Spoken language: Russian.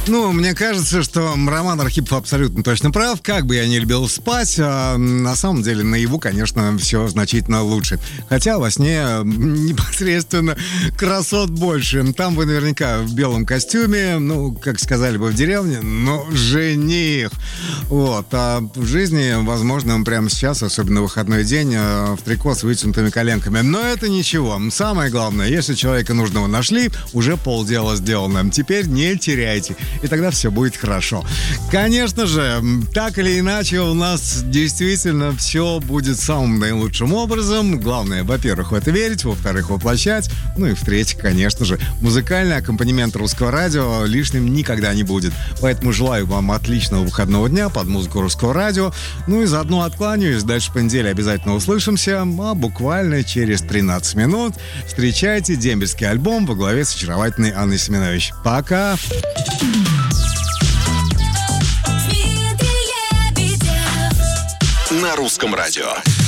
Ну, мне кажется, что Роман Архипов абсолютно точно прав. Как бы я не любил спать, на самом деле наяву, конечно, все значительно лучше. Хотя во сне непосредственно красот больше. Там вы наверняка в белом костюме, ну, как сказали бы в деревне, но жених. Вот. А в жизни, возможно, прямо сейчас, особенно в выходной день, в трико с вытянутыми коленками. Но это ничего. Самое главное, если человека нужного нашли, уже полдела сделано. Теперь не теряйте. И тогда все будет хорошо. Конечно же, так или иначе, у нас действительно все будет самым наилучшим образом. Главное, во-первых, в это верить, во-вторых, воплощать. Ну и в-третьих, конечно же, музыкальный аккомпанемент Русского радио лишним никогда не будет. Поэтому желаю вам отличного выходного дня под музыку Русского радио. Ну и заодно откланяюсь. Дальше по неделе обязательно услышимся. А буквально через 13 минут встречайте дембельский альбом во главе с очаровательной Анной Семенович. Пока! На Русском радио.